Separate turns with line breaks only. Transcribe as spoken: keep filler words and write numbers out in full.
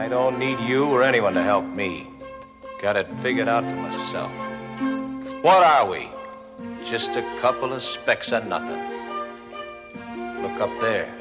don't need you or anyone to help me. Got it figured out for myself. What are we? Just a couple of specks of nothing. Look up there.